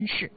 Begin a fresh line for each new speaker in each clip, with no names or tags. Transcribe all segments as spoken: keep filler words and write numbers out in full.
事。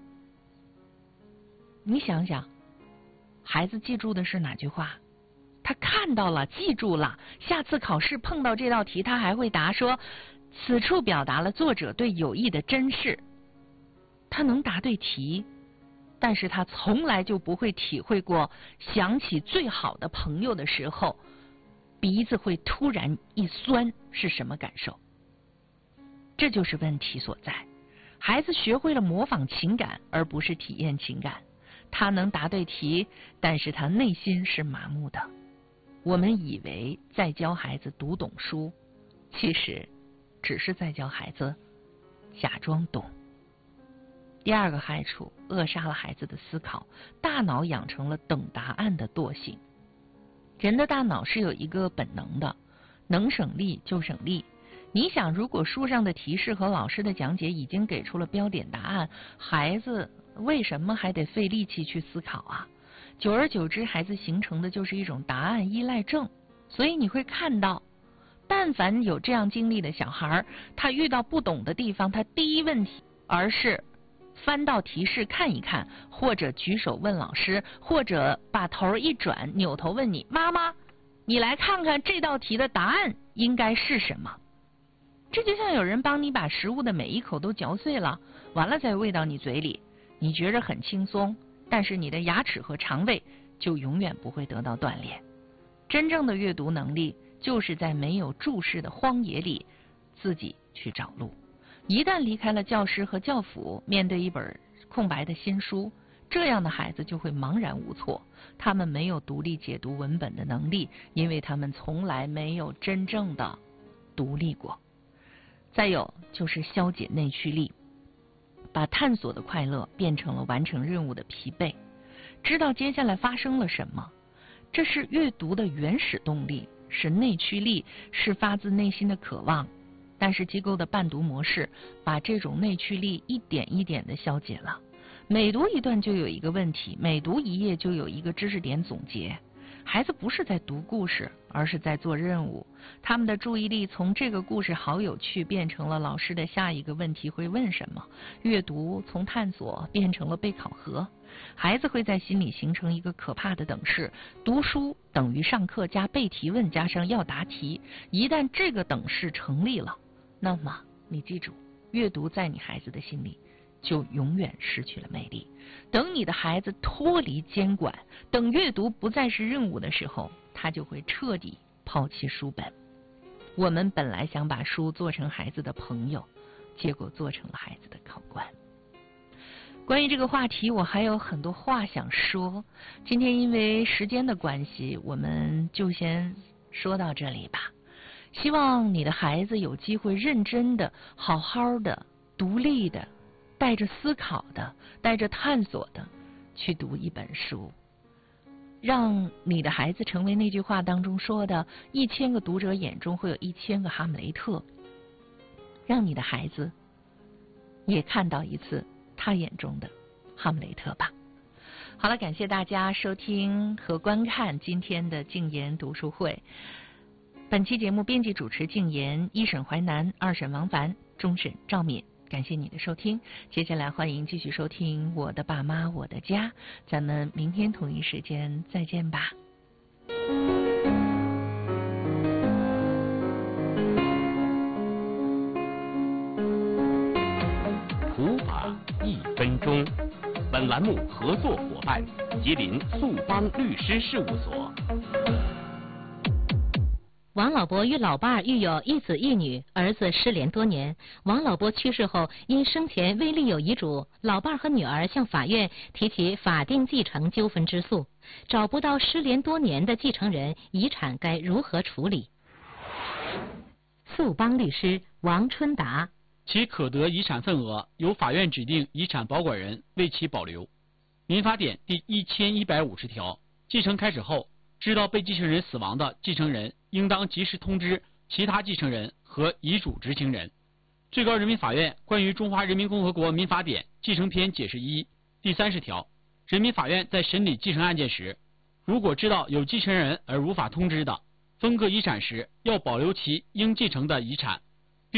你想想，孩子记住的是哪句话？他看到了，记住了，下次考试碰到这道题，他还会答说，此处表达了作者对友谊的珍视。他能答对题，但是他从来就不会体会过想起最好的朋友的时候，鼻子会突然一酸是什么感受。这就是问题所在。孩子学会了模仿情感，而不是体验情感。他能答对题，但是他内心是麻木的。我们以为在教孩子读懂书，其实只是在教孩子假装懂。第二个害处，扼杀了孩子的思考，大脑养成了等答案的惰性。人的大脑是有一个本能的，能省力就省力。你想，如果书上的提示和老师的讲解已经给出了标点答案，孩子为什么还得费力气去思考啊？久而久之，孩子形成的就是一种答案依赖症。所以你会看到，但凡有这样经历的小孩，他遇到不懂的地方，他第一问题而是翻到提示看一看，或者举手问老师，或者把头一转，扭头问你妈妈，你来看看这道题的答案应该是什么。这就像有人帮你把食物的每一口都嚼碎了，完了再喂到你嘴里，你觉着很轻松，但是你的牙齿和肠胃就永远不会得到锻炼。真正的阅读能力就是在没有注释的荒野里自己去找路。一旦离开了教师和教辅，面对一本空白的新书，这样的孩子就会茫然无措。他们没有独立解读文本的能力，因为他们从来没有真正的独立过。再有就是消解内驱力，把探索的快乐变成了完成任务的疲惫。知道接下来发生了什么，这是阅读的原始动力，是内驱力，是发自内心的渴望。但是机构的伴读模式把这种内驱力一点一点的消解了。每读一段就有一个问题，每读一页就有一个知识点总结。孩子不是在读故事，而是在做任务。他们的注意力从这个故事好有趣变成了老师的下一个问题会问什么，阅读从探索变成了被考核。孩子会在心里形成一个可怕的等式，读书等于上课加被提问加上要答题。一旦这个等式成立了，那么你记住，阅读在你孩子的心里就永远失去了魅力。等你的孩子脱离监管，等阅读不再是任务的时候，他就会彻底抛弃书本。我们本来想把书做成孩子的朋友，结果做成了孩子的考官。关于这个话题，我还有很多话想说，今天因为时间的关系，我们就先说到这里吧。希望你的孩子有机会认真的、好好的、独立的、带着思考的、带着探索的去读一本书，让你的孩子成为那句话当中说的一千个读者眼中会有一千个哈姆雷特，让你的孩子也看到一次他眼中的哈姆雷特吧。好了，感谢大家收听和观看今天的静言读书会。本期节目编辑主持静言，一审淮南，二审王凡，终审赵敏。感谢你的收听，接下来欢迎继续收听我的爸妈我的家，咱们明天同一时间再见吧。
普法一分钟，本栏目合作伙伴吉林速邦律师事务所。
王老伯与老伴儿育有一子一女，儿子失联多年。王老伯去世后，因生前未立有遗嘱，老伴儿和女儿向法院提起法定继承纠纷之诉，找不到失联多年的继承人，遗产该如何处理？速邦律师王春达。
其可得遗产份额由法院指定遗产保管人为其保留。民法典第一千一百五十条，继承开始后，知道被继承人死亡的继承人应当及时通知其他继承人和遗嘱执行人。最高人民法院关于中华人民共和国民法典继承篇解释一第三十条，人民法院在审理继承案件时，如果知道有继承人而无法通知的，分割遗产时要保留其应继承的遗产。